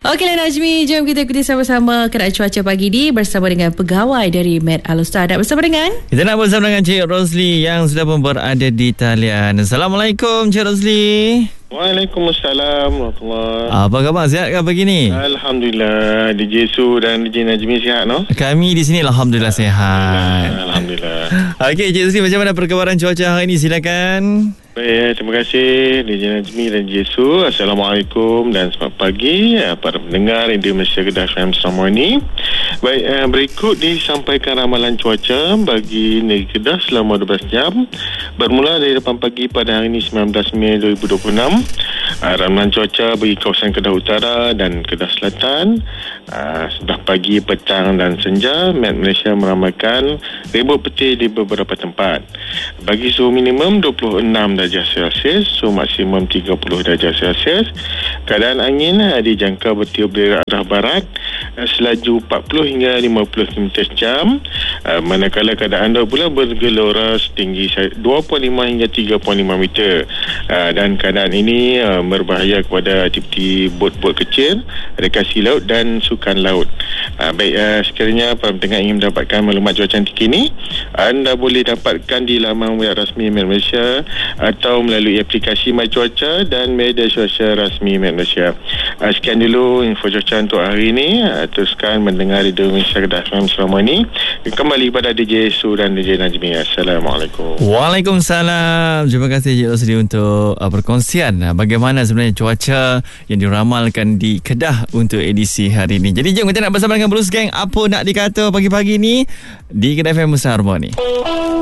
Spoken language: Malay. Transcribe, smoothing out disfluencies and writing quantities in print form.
Okeylah Najmi, jom kita ikuti sama-sama keadaan cuaca pagi ni bersama dengan pegawai dari Met Alostar. Dan bersama dengan kita nak bersama dengan Cik Rosli yang sudah pun berada di talian. Assalamualaikum Cik Rosli. Waalaikumsalam warahmatullahi. Apa khabar? Sihat ke pagi ni? Alhamdulillah. DJ Su dan DJ Najmi sihat, no? Kami di sini Alhamdulillah sihat. Alhamdulillah. Okey Cik Rosli, macam mana perkabaran cuaca hari ini? Silakan. Baik, terima kasih DJ Najmi dan DJ Su. Assalamualaikum dan selamat pagi para pendengar Radio Malaysia Kedah FM selama ini. Baik, berikut disampaikan ramalan cuaca bagi negeri Kedah selama 12 jam bermula dari 8 pagi pada hari ini 19 Mei 2026. Ramalan cuaca bagi kawasan Kedah Utara dan Kedah Selatan sudah pagi, petang dan senja. Met Malaysia meramalkan ribut petir di beberapa tempat. Bagi suhu minimum 26 darjah Celsius, suhu maksimum 30 darjah Celsius. Keadaan angin dijangka bertiup dari arah barat, selaju 40 hingga 50 km jam, manakala keadaan laut pula bergelora setinggi 2.5 hingga 3.5 meter. Dan keadaan ini berbahaya kepada aktiviti bot-bot kecil, rekreasi laut dan sukan laut. Baik, sekiranya para pendengar ingin mendapatkan maklumat cuaca terkini, anda boleh dapatkan di laman web rasmi Met Malaysia atau melalui aplikasi My Cuaca dan media sosial rasmi Met Malaysia. Sekian dulu info cuaca untuk hari ini. Teruskan mendengar Radio Malaysia Kedah FM selama ini. Kembali pada DJ Su dan DJ Najmi. Assalamualaikum. Waalaikumsalam. Terima kasih Cik Rosli untuk perkongsian bagaimana sebenarnya cuaca yang diramalkan di Kedah untuk edisi hari ini. Jadi jom kita nak bersama dengan Bruce Gang. Apa nak dikata pagi-pagi ni di Kedah FM Musa Harmoni.